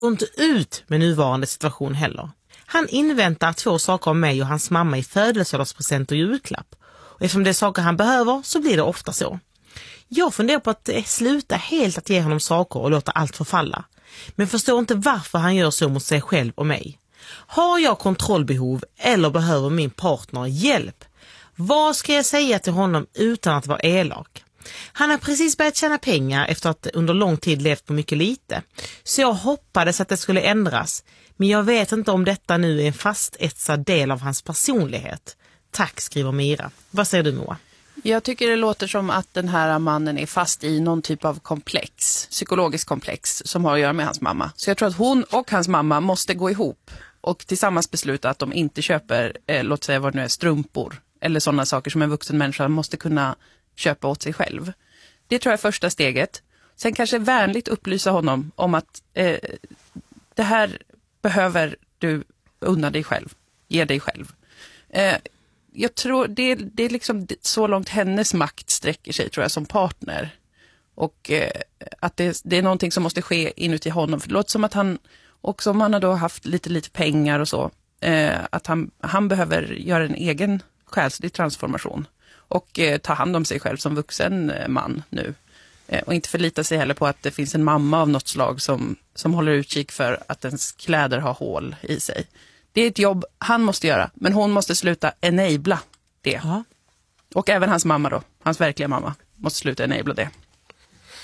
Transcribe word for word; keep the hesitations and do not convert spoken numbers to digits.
Och inte ut med nuvarande situation heller. Han inväntar två saker av mig och hans mamma i födelsedagspresent och julklapp. Och eftersom det är saker han behöver så blir det ofta så. Jag funderar på att sluta helt att ge honom saker och låta allt förfalla. Men förstår inte varför han gör så mot sig själv och mig. Har jag kontrollbehov eller behöver min partner hjälp? Vad ska jag säga till honom utan att vara elak? Han har precis börjat tjäna pengar efter att under lång tid levt på mycket lite. Så jag hoppades att det skulle ändras. Men jag vet inte om detta nu är en fastetsad del av hans personlighet. Tack, skriver Mira. Vad säger du, Moa? Jag tycker det låter som att den här mannen är fast i någon typ av komplex, psykologisk komplex som har att göra med hans mamma. Så jag tror att hon och hans mamma måste gå ihop och tillsammans besluta att de inte köper, eh, låt säga vad det nu är, strumpor eller sådana saker som en vuxen människa måste kunna köpa åt sig själv. Det tror jag är första steget. Sen kanske vänligt upplysa honom om att eh, det här behöver du unna dig själv, ge dig själv. Eh, jag tror det, det är liksom så långt hennes makt sträcker sig, tror jag, som partner. Och eh, att det, det är någonting som måste ske inuti honom. För det låter som att han, också om han har då haft lite, lite pengar och så, eh, att han, han behöver göra en egen själslig transformation. Och eh, ta hand om sig själv som vuxen eh, man nu. Eh, och inte förlita sig heller på att det finns en mamma av något slag som, som håller utkik för att ens kläder har hål i sig. Det är ett jobb han måste göra, men hon måste sluta enabla det. Ja. Och även hans mamma då, hans verkliga mamma, måste sluta enabla det.